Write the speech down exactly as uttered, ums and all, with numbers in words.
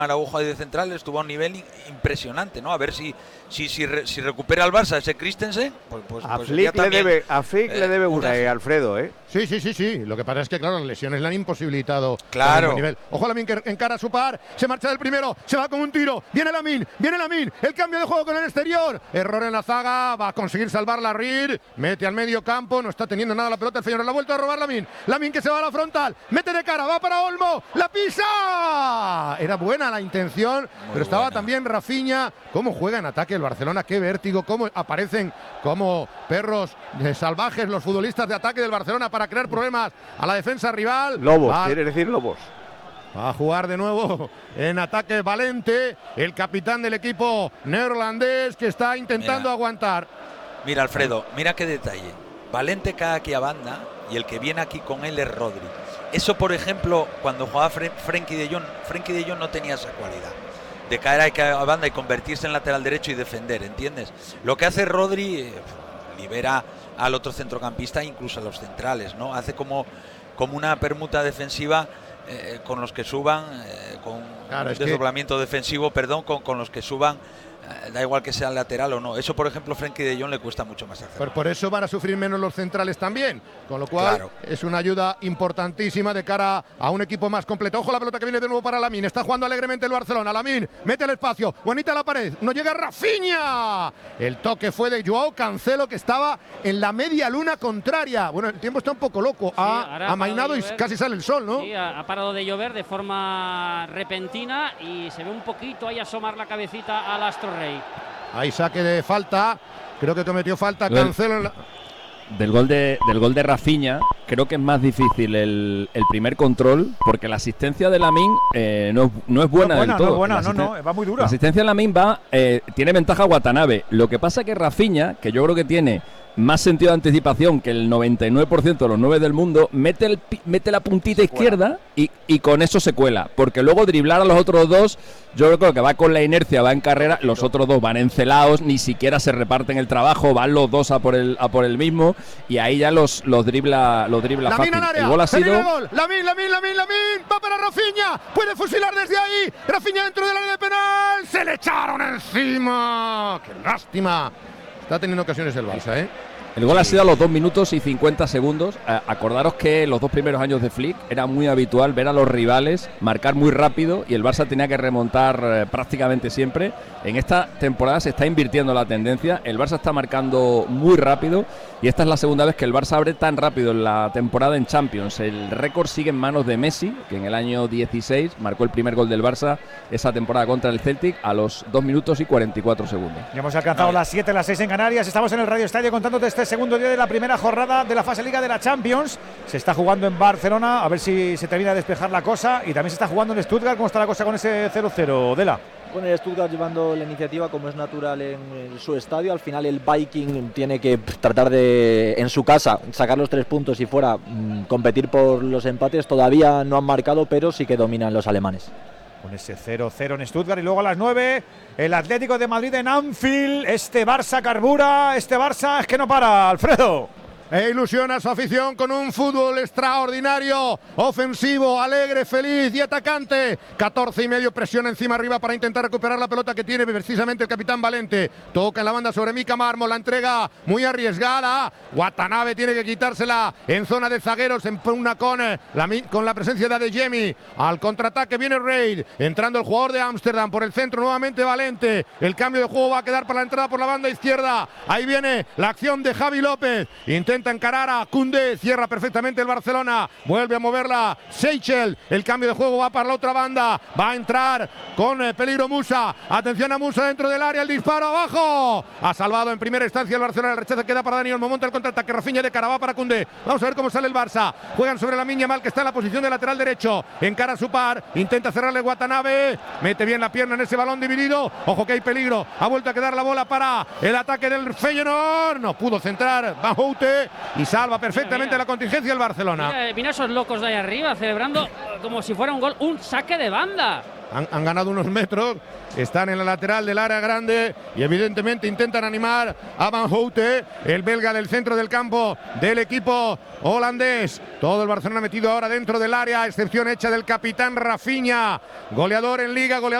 Araujo ahí de central estuvo a un nivel impresionante, ¿no? A ver si si si, re, si recupera el Barça ese Christensen, pues, pues, a pues Flick le debe a Flick eh, le debe una, eh, Alfredo, ¿eh? Sí, sí, sí, sí. Lo que pasa es que, claro, las lesiones le han imposibilitado. Claro. Nivel. Ojo a Lamine que encara a su par, se marcha del primero, se va con un tiro, viene Lamine, viene Lamine, el cambio de juego con el exterior, error en la zaga, va a conseguir salvar la Reed, mete al medio campo, no está teniendo nada la pelota, el Feyenoord la ha vuelto a robar Lamine, Lamine que se va a la frontal, mete de cara, va para Olmo, la pisa. Era buena la intención, muy pero estaba buena. También Rafinha, cómo juega en ataque el Barcelona, qué vértigo, cómo aparecen como perros salvajes los futbolistas de ataque del Barcelona para crear problemas a la defensa rival. Lobos, va, quiere decir lobos. Va a jugar de nuevo en ataque Valente, el capitán del equipo neerlandés que está intentando mira, aguantar. Mira, Alfredo, mira qué detalle. Valente cae aquí a banda y el que viene aquí con él es Rodri. Eso, por ejemplo, cuando jugaba Fre Frenkie de Jong, Frenkie de Jong no tenía esa cualidad de caer aquí a banda y convertirse en lateral derecho y defender, ¿entiendes? Lo que hace Rodri eh, libera al otro centrocampista, incluso a los centrales, ¿no? Hace como, como una permuta defensiva eh, con los que suban, eh, con claro, un desdoblamiento que... defensivo, perdón, con, con los que suban, eh, da igual que sea lateral o no. Eso, por ejemplo, Frenkie de Jong le cuesta mucho más hacer. Por, por eso van a sufrir menos los centrales también, con lo cual claro. es una ayuda importantísima de cara a un equipo más completo. Ojo la pelota que viene de nuevo para Lamine, está jugando alegremente el Barcelona, Lamine mete el espacio, bonita la pared, no llega Rafinha. El toque fue de Joao Cancelo que estaba en la media luna contraria. Bueno, el tiempo está un poco loco, ha sí, amainado y casi sale el sol, ¿no? Sí, ha, ha parado de llover de forma repentina y se ve un poquito ahí asomar la cabecita al Astro Rey. Ahí saque de falta, creo que cometió falta Cancelo en la... Del gol de, del gol de Rafinha, creo que es más difícil el, el primer control, porque la asistencia de Lamine eh, no, no es buena, no, buena del todo. No, buena, no, no, va muy dura. La asistencia de Lamine va, eh, tiene ventaja Watanabe. Lo que pasa que Rafinha, que yo creo que tiene más sentido de anticipación que el noventa y nueve por ciento de los nueve del mundo, mete, el, mete la puntita izquierda y, y con eso se cuela, porque luego driblar a los otros dos, yo creo que va con la inercia, va en carrera, los otros dos van encelados, ni siquiera se reparten el trabajo, van los dos a por el, a por el mismo y ahí ya los, los dribla, los dribla fácil. El gol ha sido... Lamine, Lamine, Lamine, Lamine, va para Rafinha, puede fusilar desde ahí, Rafinha dentro del área de penal, se le echaron encima, qué lástima. Está teniendo ocasiones el Barça, ¿eh? El gol sí. ha sido a los dos minutos y cincuenta segundos. Eh, acordaros que los dos primeros años de Flick era muy habitual ver a los rivales marcar muy rápido y el Barça tenía que remontar eh, prácticamente siempre. En esta temporada se está invirtiendo la tendencia. El Barça está marcando muy rápido y esta es la segunda vez que el Barça abre tan rápido en la temporada en Champions. El récord sigue en manos de Messi, que en el año dieciséis marcó el primer gol del Barça esa temporada contra el Celtic a los dos minutos y cuarenta y cuatro segundos. Ya hemos alcanzado Ay. las siete, las seis en Canarias. Estamos en el Radio Estadio contándote este segundo día de la primera jornada de la fase Liga de la Champions. Se está jugando en Barcelona, a ver si se termina de despejar la cosa, y también se está jugando en Stuttgart. ¿Cómo está la cosa con ese cero cero, Dela? Con el Stuttgart llevando la iniciativa como es natural en su estadio. Al final el Viking tiene que tratar de, en su casa, sacar los tres puntos y fuera mmm, competir por los empates. Todavía no han marcado, pero sí que dominan los alemanes. Con ese cero cero en Stuttgart. Y luego a las nueve, el Atlético de Madrid en Anfield. Este Barça carbura, este Barça es que no para, Alfredo. E ilusiona a su afición con un fútbol extraordinario, ofensivo, alegre, feliz y atacante. catorce y medio, presión encima arriba para intentar recuperar la pelota que tiene precisamente el capitán Valente. Toca en la banda sobre Mika Marmo, la entrega muy arriesgada. Watanabe tiene que quitársela en zona de zagueros, en una con la, con la presencia de Adeyemi. Al contraataque viene Reid, entrando el jugador de Ámsterdam por el centro, nuevamente Valente. El cambio de juego va a quedar para la entrada por la banda izquierda. Ahí viene la acción de Javi López. Intenta encarar a Koundé, cierra perfectamente el Barcelona, vuelve a moverla Seychelles, el cambio de juego va para la otra banda, va a entrar con eh, peligro Musa, atención a Musa dentro del área, el disparo abajo, ha salvado en primera instancia el Barcelona, el rechazo queda para Dani Olmo, monta el contraataque, Rafinha de cara, va para Koundé, vamos a ver cómo sale el Barça, juegan sobre la Lamine Yamal que está en la posición de lateral derecho, encara a su par, intenta cerrarle Watanabe, mete bien la pierna en ese balón dividido, ojo que hay peligro, ha vuelto a quedar la bola para el ataque del Feyenoord, no pudo centrar Van Houte y salva perfectamente mira, mira. la contingencia del Barcelona. Mira, mira esos locos de ahí arriba celebrando como si fuera un gol, un saque de banda. han, han ganado unos metros, están en la lateral del área grande y evidentemente intentan animar a Van Houte, el belga del centro del campo del equipo holandés. Todo el Barcelona metido ahora dentro del área, excepción hecha del capitán Rafinha, goleador en Liga, goleador